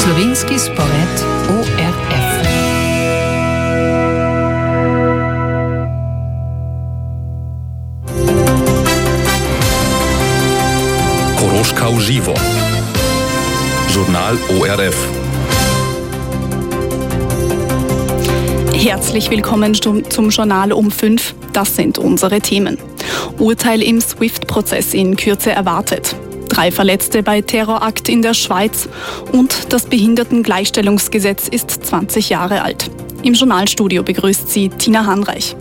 Slovenski spored ORF. Koroška v živo. Žurnal ORF. Herzlich willkommen zum Journal um 5. Das sind unsere Themen. Urteil im SWIFT-Prozess in Kürze erwartet. 3 Verletzte bei Terrorakt in der Schweiz und das Behindertengleichstellungsgesetz ist 20 Jahre alt. Im Journalstudio begrüßt sie Tina Hanreich.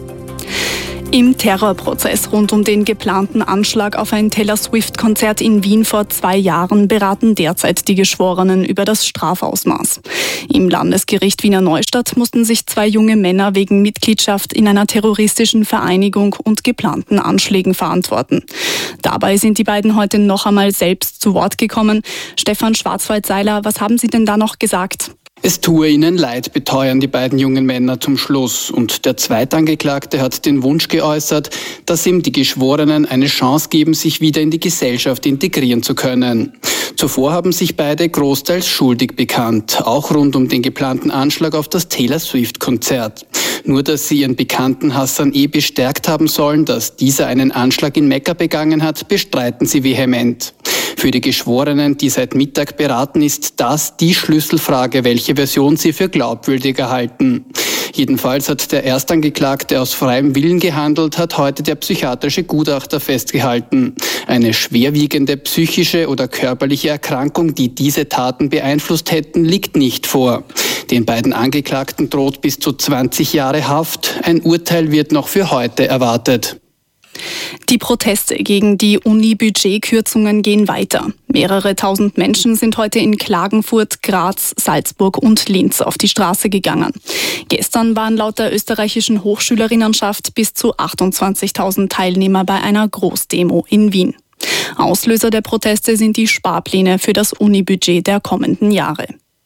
Im Terrorprozess rund um den geplanten Anschlag auf ein Taylor Swift-Konzert in Wien vor 2 Jahren beraten derzeit die Geschworenen über das Strafausmaß. Im Landesgericht Wiener Neustadt mussten sich 2 junge Männer wegen Mitgliedschaft in einer terroristischen Vereinigung und geplanten Anschlägen verantworten. Dabei sind die beiden heute noch einmal selbst zu Wort gekommen. Stefan Schwarzwald-Seiler, was haben Sie denn da noch gesagt? Es tue ihnen leid, beteuern die beiden jungen Männer zum Schluss. Und der Zweitangeklagte hat den Wunsch geäußert, dass ihm die Geschworenen eine Chance geben, sich wieder in die Gesellschaft integrieren zu können. Zuvor haben sich beide großteils schuldig bekannt, auch rund um den geplanten Anschlag auf das Taylor Swift-Konzert. Nur, dass sie ihren Bekannten Hassan E. bestärkt haben sollen, dass dieser einen Anschlag in Mekka begangen hat, bestreiten sie vehement. Für die Geschworenen, die seit Mittag beraten, ist das die Schlüsselfrage, welche Version sie für glaubwürdiger halten. Jedenfalls hat der Erstangeklagte aus freiem Willen gehandelt, hat heute der psychiatrische Gutachter festgehalten. Eine schwerwiegende psychische oder körperliche Erkrankung, die diese Taten beeinflusst hätten, liegt nicht vor. Den beiden Angeklagten droht bis zu 20 Jahre Haft. Ein Urteil wird noch für heute erwartet. Die Proteste gegen die Uni-Budgetkürzungen gehen weiter. Mehrere tausend Menschen sind heute in Klagenfurt, Graz, Salzburg und Linz auf die Straße gegangen. Gestern waren laut der österreichischen Hochschülerinnenschaft bis zu 28.000 Teilnehmer bei einer Großdemo in Wien. Auslöser der Proteste sind die Sparpläne für das Uni-Budget der kommenden Jahre.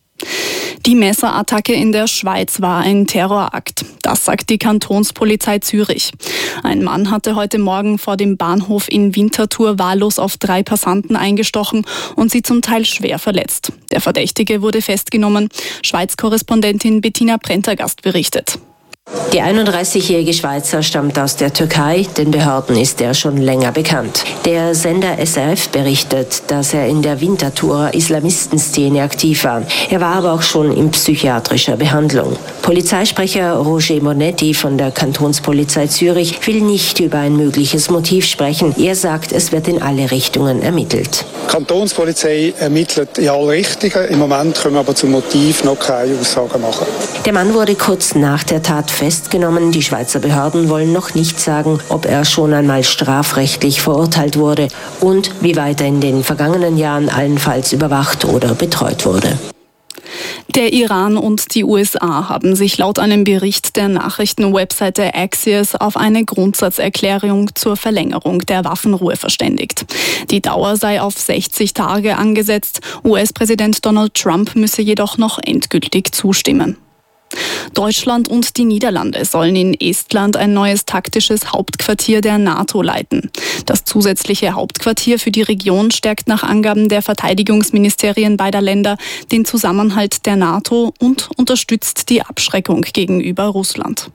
Die Messerattacke in der Schweiz war ein Terrorakt. Das sagt die Kantonspolizei Zürich. Ein Mann hatte heute Morgen vor dem Bahnhof in Winterthur wahllos auf 3 Passanten eingestochen und sie zum Teil schwer verletzt. Der Verdächtige wurde festgenommen. Schweiz-Korrespondentin Bettina Prentergast berichtet. Der 31-jährige Schweizer stammt aus der Türkei, den Behörden ist er schon länger bekannt. Der Sender SRF berichtet, dass er in der Winterthurer Islamistenszene aktiv war. Er war aber auch schon in psychiatrischer Behandlung. Polizeisprecher Roger Monetti von der Kantonspolizei Zürich will nicht über ein mögliches Motiv sprechen. Er sagt, es wird in alle Richtungen ermittelt. Die Kantonspolizei ermittelt in alle Richtungen. Im Moment können wir aber zum Motiv noch keine Aussagen machen. Der Mann wurde kurz nach der Tat festgenommen. Die Schweizer Behörden wollen noch nicht sagen, ob er schon einmal strafrechtlich verurteilt wurde und wie weit er in den vergangenen Jahren allenfalls überwacht oder betreut wurde. Der Iran und die USA haben sich laut einem Bericht der Nachrichtenwebseite Axios auf eine Grundsatzerklärung zur Verlängerung der Waffenruhe verständigt. Die Dauer sei auf 60 Tage angesetzt. US-Präsident Donald Trump müsse jedoch noch endgültig zustimmen. Deutschland und die Niederlande sollen in Estland ein neues taktisches Hauptquartier der NATO leiten. Das zusätzliche Hauptquartier für die Region stärkt nach Angaben der Verteidigungsministerien beider Länder den Zusammenhalt der NATO und unterstützt die Abschreckung gegenüber Russland.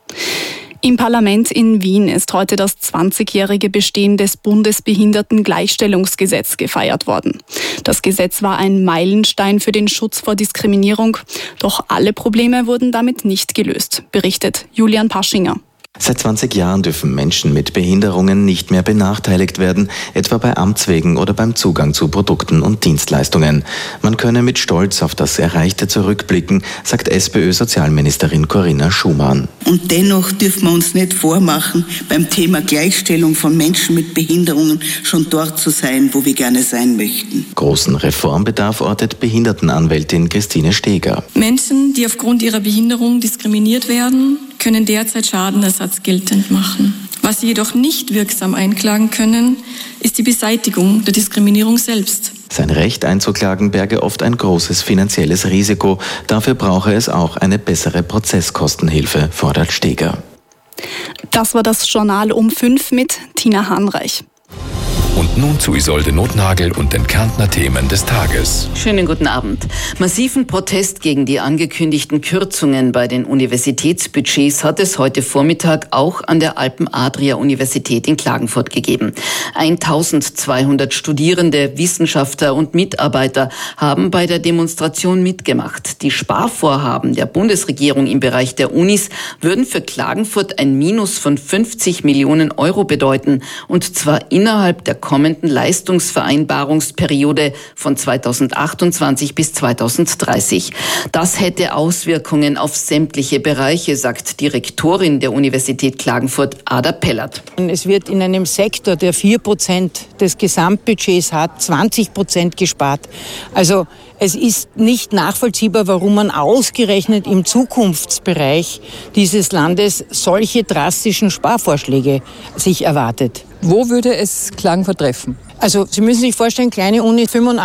Im Parlament in Wien ist heute das 20-jährige Bestehen des Bundesbehindertengleichstellungsgesetzes gefeiert worden. Das Gesetz war ein Meilenstein für den Schutz vor Diskriminierung, doch alle Probleme wurden damit nicht gelöst, berichtet Julian Paschinger. Seit 20 Jahren dürfen Menschen mit Behinderungen nicht mehr benachteiligt werden, etwa bei Amtswegen oder beim Zugang zu Produkten und Dienstleistungen. Man könne mit Stolz auf das Erreichte zurückblicken, sagt SPÖ-Sozialministerin Corinna Schumann. Und dennoch dürfen wir uns nicht vormachen, beim Thema Gleichstellung von Menschen mit Behinderungen schon dort zu sein, wo wir gerne sein möchten. Großen Reformbedarf ortet Behindertenanwältin Christine Steger. Menschen, die aufgrund ihrer Behinderung diskriminiert werden, können derzeit Schadenersatz geltend machen. Was sie jedoch nicht wirksam einklagen können, ist die Beseitigung der Diskriminierung selbst. Sein Recht einzuklagen berge oft ein großes finanzielles Risiko. Dafür brauche es auch eine bessere Prozesskostenhilfe, fordert Steger. Das war das Journal um 5 mit Tina Hanreich. Und nun zu Isolde Nothnagel und den Kärntner Themen des Tages. Schönen guten Abend. Massiven Protest gegen die angekündigten Kürzungen bei den Universitätsbudgets hat es heute Vormittag auch an der Alpen-Adria-Universität in Klagenfurt gegeben. 1200 Studierende, Wissenschaftler und Mitarbeiter haben bei der Demonstration mitgemacht. Die Sparvorhaben der Bundesregierung im Bereich der Unis würden für Klagenfurt ein Minus von 50 Millionen Euro bedeuten, und zwar innerhalb der kommenden Leistungsvereinbarungsperiode von 2028 bis 2030. Das hätte Auswirkungen auf sämtliche Bereiche, sagt die Rektorin der Universität Klagenfurt, Ada Pellert. Es wird in einem Sektor, der 4% des Gesamtbudgets hat, 20% gespart. Also es ist nicht nachvollziehbar, warum man ausgerechnet im Zukunftsbereich dieses Landes solche drastischen Sparvorschläge sich erwartet. Wo würde es Klagenfurt treffen? Also Sie müssen sich vorstellen, kleine Uni,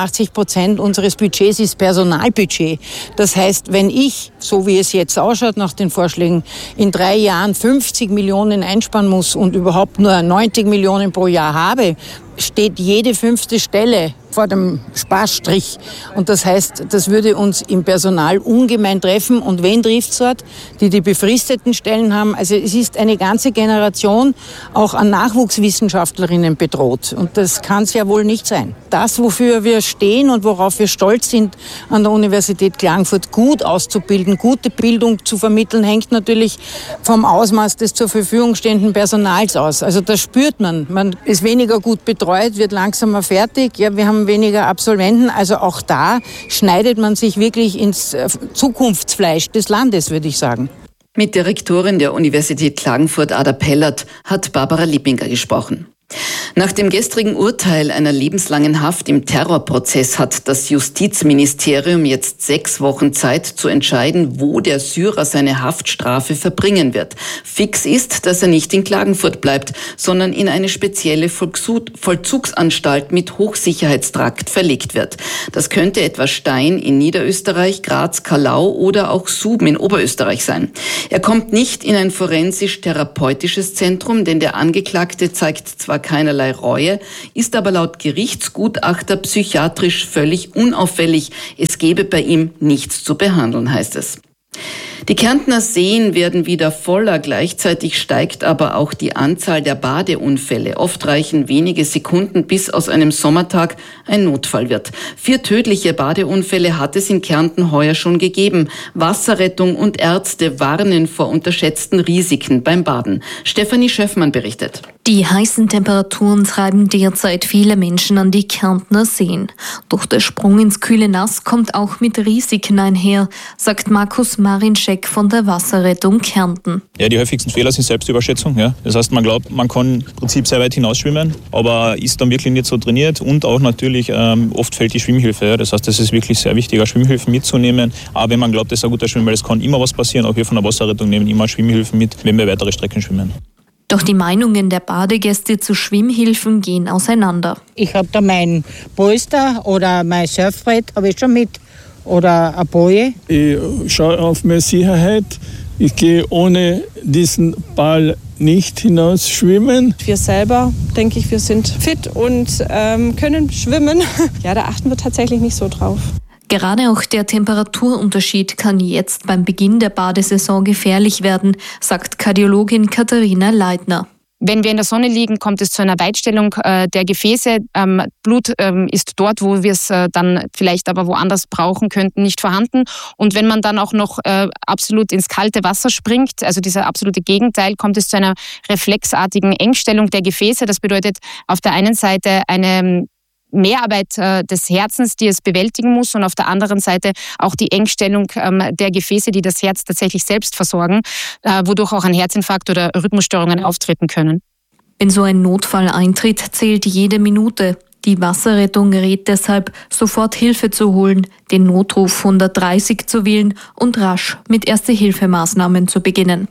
85% unseres Budgets ist Personalbudget. Das heißt, wenn ich, so wie es jetzt ausschaut nach den Vorschlägen, in 3 Jahren 50 Millionen einsparen muss und überhaupt nur 90 Millionen pro Jahr habe, steht jede 5. Stelle vor dem Sparstrich. Und das heißt, das würde uns im Personal ungemein treffen. Und wen trifft es dort? Die befristeten Stellen haben. Also es ist eine ganze Generation auch an Nachwuchswissenschaftlerinnen bedroht. Und das kann es ja wohl nicht sein. Das, wofür wir stehen und worauf wir stolz sind, an der Universität Klagenfurt gut auszubilden, gute Bildung zu vermitteln, hängt natürlich vom Ausmaß des zur Verfügung stehenden Personals aus. Also das spürt man. Man ist weniger gut betreut, wird langsamer fertig. Ja, wir haben weniger Absolventen. Also auch da schneidet man sich wirklich ins Zukunftsfleisch des Landes, würde ich sagen. Mit der Rektorin der Universität Klagenfurt, Ada Pellert, hat Barbara Lippinger gesprochen. Nach dem gestrigen Urteil einer lebenslangen Haft im Terrorprozess hat das Justizministerium jetzt 6 Wochen Zeit zu entscheiden, wo der Syrer seine Haftstrafe verbringen wird. Fix ist, dass er nicht in Klagenfurt bleibt, sondern in eine spezielle Vollzugsanstalt mit Hochsicherheitstrakt verlegt wird. Das könnte etwa Stein in Niederösterreich, Graz, Kallau oder auch Suben in Oberösterreich sein. Er kommt nicht in ein forensisch-therapeutisches Zentrum, denn der Angeklagte zeigt zwar keinerlei Reue, ist aber laut Gerichtsgutachter psychiatrisch völlig unauffällig. Es gebe bei ihm nichts zu behandeln, heißt es. Die Kärntner Seen werden wieder voller, gleichzeitig steigt aber auch die Anzahl der Badeunfälle. Oft reichen wenige Sekunden, bis aus einem Sommertag ein Notfall wird. 4 tödliche Badeunfälle hat es in Kärnten heuer schon gegeben. Wasserrettung und Ärzte warnen vor unterschätzten Risiken beim Baden. Stefanie Schöffmann berichtet. Die heißen Temperaturen treiben derzeit viele Menschen an die Kärntner Seen. Doch der Sprung ins kühle Nass kommt auch mit Risiken einher, sagt Markus Marinczek von der Wasserrettung Kärnten. Ja, die häufigsten Fehler sind Selbstüberschätzung. Ja. Das heißt, man glaubt, man kann im Prinzip sehr weit hinausschwimmen, aber ist dann wirklich nicht so trainiert und auch natürlich oft fehlt die Schwimmhilfe. Ja. Das heißt, es ist wirklich sehr wichtig, Schwimmhilfen mitzunehmen. Aber wenn man glaubt, das ist ein guter Schwimmer, weil es kann immer was passieren. Auch wir von der Wasserrettung nehmen immer Schwimmhilfen mit, wenn wir weitere Strecken schwimmen. Doch die Meinungen der Badegäste zu Schwimmhilfen gehen auseinander. Ich habe da mein Polster oder mein Surfbrett, habe ich schon mit. Oder eine Boje. Ich schaue auf meine Sicherheit. Ich gehe ohne diesen Ball nicht hinaus schwimmen. Wir selber, denke ich, wir sind fit und können schwimmen. Ja, da achten wir tatsächlich nicht so drauf. Gerade auch der Temperaturunterschied kann jetzt beim Beginn der Badesaison gefährlich werden, sagt Kardiologin Katharina Leitner. Wenn wir in der Sonne liegen, kommt es zu einer Weitstellung der Gefäße. Blut ist dort, wo wir es dann vielleicht aber woanders brauchen könnten, nicht vorhanden. Und wenn man dann auch noch absolut ins kalte Wasser springt, also dieser absolute Gegenteil, kommt es zu einer reflexartigen Engstellung der Gefäße. Das bedeutet auf der einen Seite eine Mehrarbeit des Herzens, die es bewältigen muss, und auf der anderen Seite auch die Engstellung der Gefäße, die das Herz tatsächlich selbst versorgen, wodurch auch ein Herzinfarkt oder Rhythmusstörungen auftreten können. Wenn so ein Notfall eintritt, zählt jede Minute. Die Wasserrettung rät deshalb, sofort Hilfe zu holen, den Notruf 130 zu wählen und rasch mit Erste-Hilfe-Maßnahmen zu beginnen.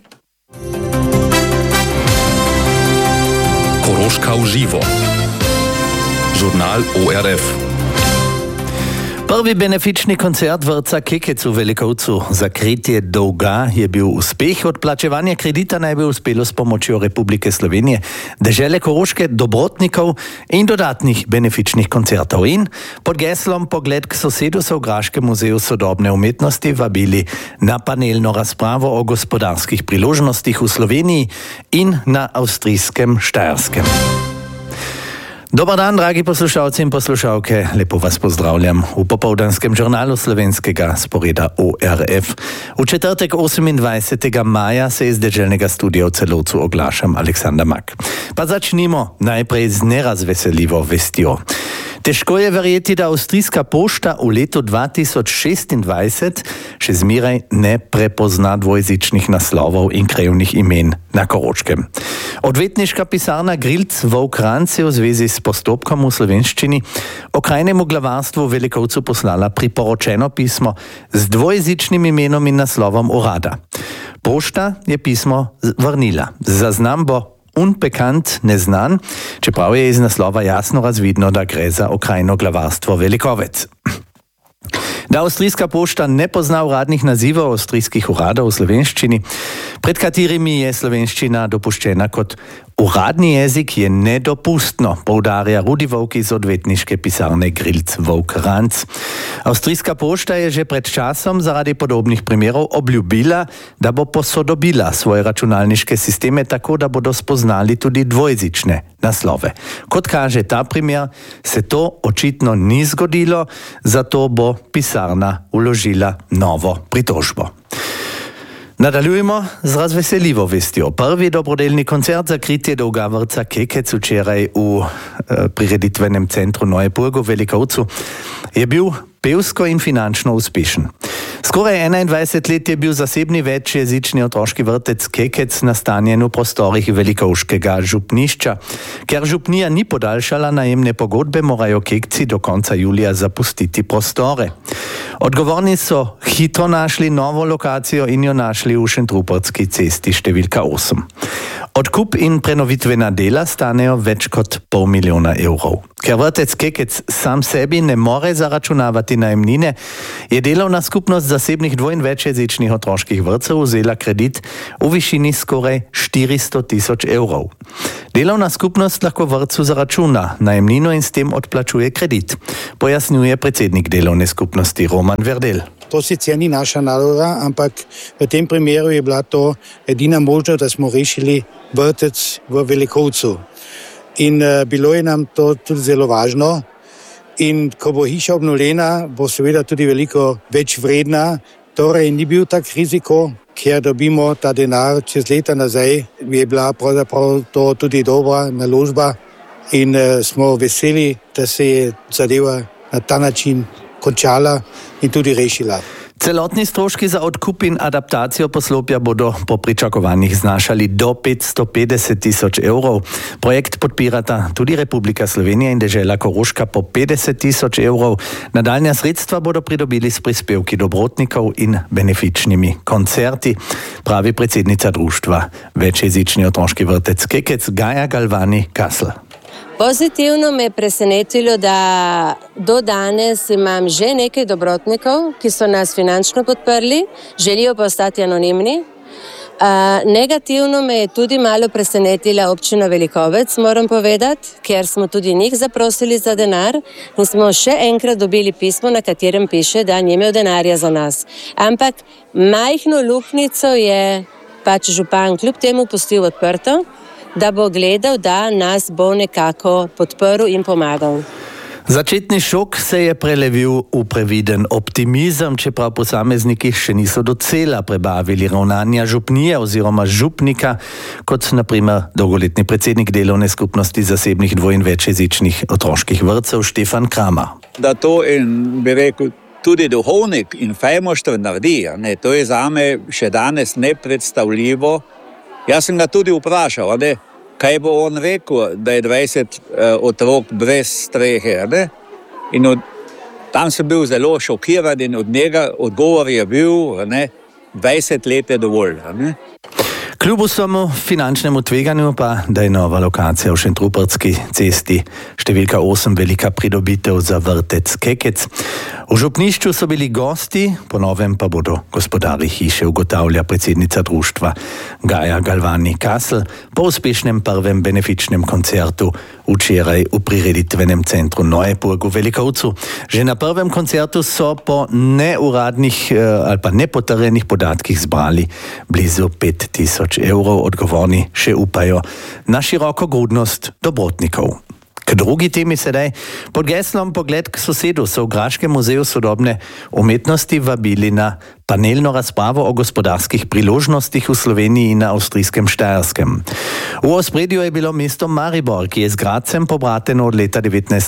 Koroška uživo. Žurnal ORF. Prvi benefični koncert vrtca Kekec v Velikovcu za kritje dolga je bil uspeh. Odplačevanje kredita naj bi uspelo s pomočjo Republike Slovenije, dežele Koroške, dobrotnikov in dodatnih benefičnih koncertov. In pod geslom Pogled k sosedu so v Graškem muzeju sodobne umetnosti vabili na panelno razpravo o gospodarskih priložnostih v Sloveniji in na avstrijskem Štajerskem. Dobar dan, dragi poslušalci in poslušalke. Lepo vas pozdravljam v popoldanskem žurnalu slovenskega sporeda ORF. V četrtek 28. maja se iz deželnega studia v Celovcu oglašam Aleksandar Mak. Pa začnimo najprej z nerazveseljivo vestjo. Težko je verjeti, da avstrijska pošta v letu 2026 še zmeraj ne prepozna dvojezičnih naslovov in krajevnih imen na Koroškem. Odvetniška pisarna Grilc v Ukranci v zvezi s postopkom v slovenščini okrajnemu glavarstvu v Velikovcu poslala priporočeno pismo z dvojezičnim imenom in naslovom urada. Pošta je pismo vrnila. Zaznam bo unbekannt, neznan, čeprav je iz naslova jasno razvidno, da gre za okrajno glavarstvo Velikovec. Da avstrijska pošta ne pozna uradnih nazivov avstrijskih uradov v slovenščini, pred katerimi je slovenščina dopuščena kot uradni jezik, je nedopustno, poudarja Rudi Vovk iz odvetniške pisarne Grilc v Ukranc. Avstrijska pošta je že pred časom zaradi podobnih primerov obljubila, da bo posodobila svoje računalniške sisteme tako, da bodo spoznali tudi dvojezične naslove. Kot kaže ta primer, se to očitno ni zgodilo, zato bo pisarna vložila novo pritožbo. Nadaljujemo z razveseljivo vestjo. Prvi dobrodelni koncert za kritje dolga vrtca Kekec včeraj v prireditvenem centru Neue Burg v Velikovcu je bil pevsko in finančno uspešen. Skoraj 21 let je bil zasebni večjezični otroški vrtec Kekec nastanjen v prostorih velikovškega župnišča. Ker župnija ni podaljšala najemne pogodbe, morajo Kekci do konca julija zapustiti prostore. Odgovorni so hitro našli novo lokacijo in jo našli v Šentrupertski cesti številka 8. Odkup in prenovitvena dela stanejo več kot $500 000. Ker vrtec Kekec sam sebi ne more zaračunavati najemnine, je delovna skupnost zasebnih dvo- in večjezičnih otroških vrtcev vzela kredit v višini skoraj €400 000. Delovna skupnost lahko vrtcu zaračuna najemnino in s tem odplačuje kredit, pojasnjuje predsednik delovne skupnosti Roman Verdel. To sicer ni naša naloga, ampak v tem primeru je bila to edina možnost, da smo rešili vrtec v Velikovcu. In bilo je nam to tudi zelo važno. In ko bo hiša obnovljena, bo seveda tudi veliko več vredna. Torej ni bil tak riziko, ker dobimo ta denar čez leta nazaj. Je bila pravzaprav to tudi dobra naložba in smo veseli, da se je zadeva na ta način končala in tudi rešila. Celotni stroški za odkup in adaptacijo poslopja bodo po pričakovanjih znašali do €550 000. Projekt podpirata tudi Republika Slovenija in dežela Koroška po €50 000. Nadaljnja sredstva bodo pridobili s prispevki dobrotnikov in benefičnimi koncerti, pravi predsednica društva Večjezični otroški vrtec Kekec Gaja Galvani Kasl. Pozitivno me je presenetilo, da do danes imam že nekaj dobrotnikov, ki so nas finančno podprli, želijo pa ostati anonimni. Negativno me je tudi malo presenetila občina Velikovec, moram povedati, ker smo tudi njih zaprosili za denar in smo še enkrat dobili pismo, na katerem piše, da ni imel denarja za nas. Ampak majhno luknjico je pač župan kljub temu pustil odprto, da bo gledal, da nas bo nekako podprl in pomagal. Začetni šok se je prelevil v previden optimizem, čeprav posamezniki še niso docela prebavili ravnanja župnije oziroma župnika, kot naprimer dolgoletni predsednik delovne skupnosti zasebnih dvo- in večjezičnih otroških vrtcev Štefan Kramer. Da to in bi rekel tudi duhovnik in fejmoštvo naredi, to je zame še danes nepredstavljivo. Jaz sem ga tudi vprašal, kaj bo on rekel, da je 20 otrok brez strehe. In tam sem bil zelo šokiran in od njega odgovor je bil, 20 let je dovolj. Kljub vsemu finančnemu tveganju pa, da je nova lokacija v Šentrupertski cesti številka 8 velika pridobitev za vrtec Kekec. V župnišču so bili gosti, po novem pa bodo gospodari hiše, ugotavlja predsednica društva Gaja Galvani Kasl po uspešnem prvem benefičnem koncertu včeraj v prireditvenem centru Neuburg v Velikovcu. Že na prvem koncertu so po neuradnih ali pa nepotrjenih podatkih zbrali blizu 5000 evrov, odgovorni še upajo na širokogrudnost dobrotnikov. K drugi temi sedaj. Pod geslom Pogled k sosedu so v Graškem muzeju sodobne umetnosti vabili na panelno razpravo o gospodarskih priložnostih v Sloveniji in na avstrijskem Štajerskem. V ospredju je bilo mesto Maribor, ki je z Gradcem pobrateno od leta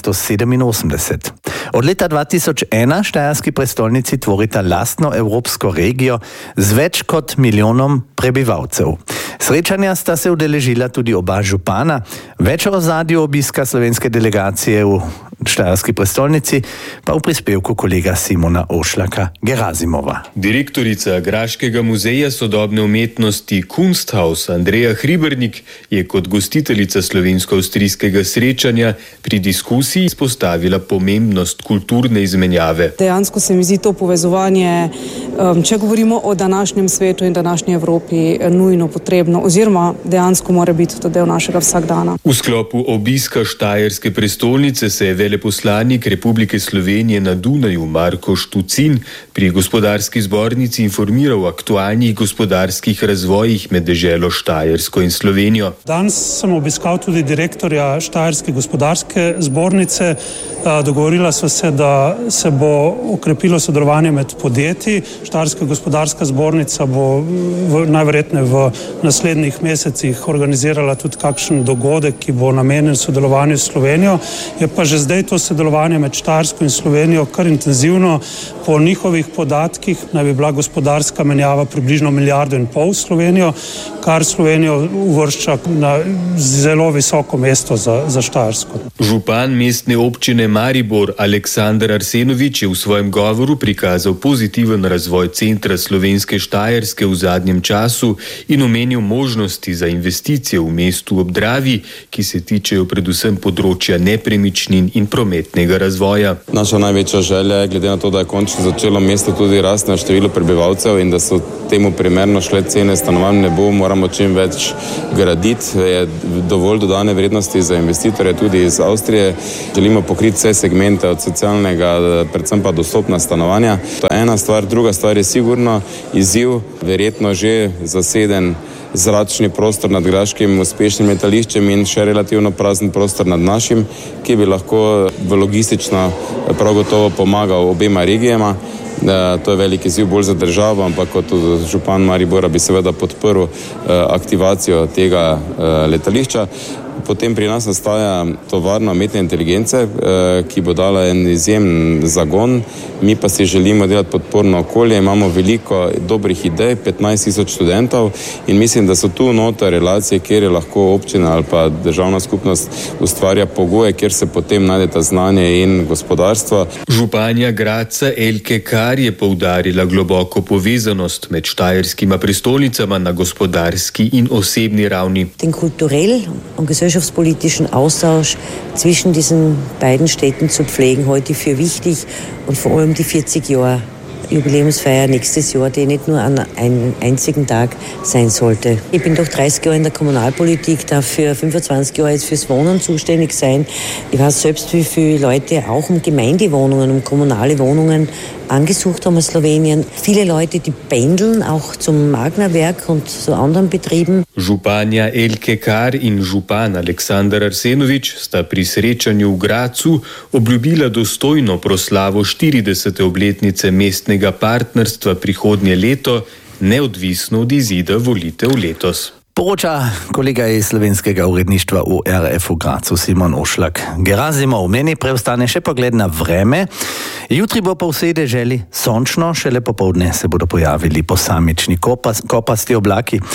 1987. Od leta 2001 štajerski prestolnici tvorita lastno evropsko regijo z več kot 1 milijonom prebivalcev. Srečanja sta se udeležila tudi oba župana. Več o ozadju obiska slovenske delegacije v štajerski prestolnici pa v prispevku kolega Simona Ošlaka Gerazimova. Direktorica Graškega muzeja sodobne umetnosti Kunsthaus Andreja Hribernik je kot gostiteljica slovensko-avstrijskega srečanja pri diskusiji izpostavila pomembnost kulturne izmenjave. Dejansko se mi zdi to povezovanje, če govorimo o današnjem svetu in današnji Evropi, nujno potrebno oziroma dejansko mora biti to del našega vsakdana. V sklopu obiska štajerske prestolnice se je veleposlanik Republike Slovenije na Dunaju Marko Štucin pri gospodarski zbornici informiral o aktualnih gospodarskih razvojih med deželo Štajersko in Slovenijo. Danes sem obiskal tudi direktorja Štajerske gospodarske zbornice. Dogovorila sva se, da se bo okrepilo sodelovanje med podjetji. Štajerska gospodarska zbornica bo najverjetneje v naslednjih mesecih organizirala tudi kakšen dogodek, ki bo namenjen sodelovanju s Slovenijo. Je pa že zdaj to sodelovanje med Štajersko in Slovenijo kar intenzivno. Po njihovih podatkih naj bi bila gospodarska menjava približno 1,5 milijarde v Slovenijo, kar Slovenijo uvršča na zelo visoko mesto za Štajersko. Župan mestne občine Maribor Aleksandar Arsenovič je v svojem govoru prikazal pozitiven razvoj centra slovenske Štajerske v zadnjem času in omenil možnosti za investicije v mestu ob Dravi, ki se tičejo predvsem področja nepremičnin in prometnega razvoja. Naša največja želja je, glede na to, da je končno začelo mesto tudi rasti na število prebivalcev in da so temu primerno šle cene stanovanj ne bo, moramo čim več graditi. Je dovolj dodane vrednosti za investitorje tudi iz Avstrije. Želimo pokriti vse segmente od socialnega, predvsem pa dostopna stanovanja. To je ena stvar. Druga stvar je sigurno izziv, verjetno že zaseden zračni prostor nad graškim uspešnim letališčem in še relativno prazen prostor nad našim, ki bi lahko logistično prav gotovo pomagal obema regijama. To je velik izziv bolj za državo, ampak kot župan Maribora bi seveda podprl aktivacijo tega letališča. Potem pri nas nastaja tovarna umetne inteligence, ki bo dala en izjemen zagon. Mi pa si želimo delati podporno okolje, imamo veliko dobrih idej, 15,000 študentov in mislim, da so tu noter relacije, kjer je lahko občina ali pa državna skupnost ustvarja pogoje, kjer se potem najdeta znanje in gospodarstvo. Županja Gradca Elke Kar je poudarila globoko povezanost med štajerskima prestolnicama na gospodarski in osebni ravni. Den kulturell und gesellschaftspolitischen Austausch zwischen diesen beiden Städten zu pflegen, heute für wichtig und vor allem die 40 Jahre Jubiläumsfeier nächstes Jahr, die nicht nur an einem einzigen Tag sein sollte. Ich bin doch 30 Jahre in der Kommunalpolitik, darf für 25 Jahre jetzt fürs Wohnen zuständig sein. Ich weiß selbst, wie viele Leute auch um Gemeindewohnungen, um kommunale Wohnungen angesucht haben in Slowenien. Viele Leute, die pendeln auch zum Magna-Werk und zu anderen Betrieben. Županja Elke Kar in župan Aleksandar Arsenovič sta pri srečanju v Gradcu obljubila dostojno proslavo 40. obletnice mestnega partnerstva prihodnje leto, neodvisno od izida volitev letos. Poroča kolega iz slovenskega uredništva v RF v Gracu Simon Ošlak Gerazimov. Meni preostane še pogled na vreme. Jutri bo po vsej deželi sončno, šele popoldne se bodo pojavili posamični kopasti oblaki.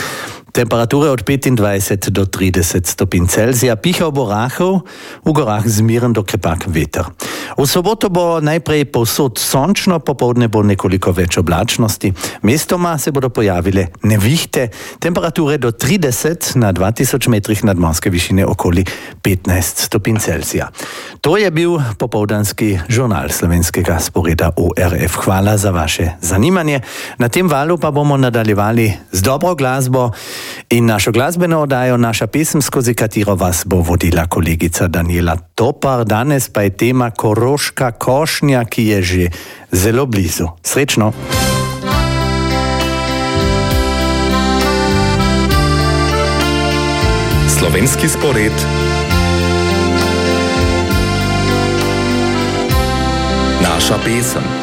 Temperature od 25 do 30 stopinj Celzija, piha bo rahel, v gorah zmiren do krepak veter. V soboto bo najprej povsod sončno, popoldne bo nekoliko več oblačnosti. Mestoma se bodo pojavile nevihte, temperature do 30 na 2000 metrih nadmorske višine okoli 15 stopinj Celzija. To je bil popoldanski žurnal slovenskega sporeda ORF. Hvala za vaše zanimanje. Na tem valu pa bomo nadaljevali z dobro glasbo in našo glasbeno oddajo, naša pesem, skozi katero vas bo vodila kolegica Daniela Topar. Danes pa je tema Koroška košnja, ki je že zelo blizu. Srečno! Slovenski spored. Naša pesem.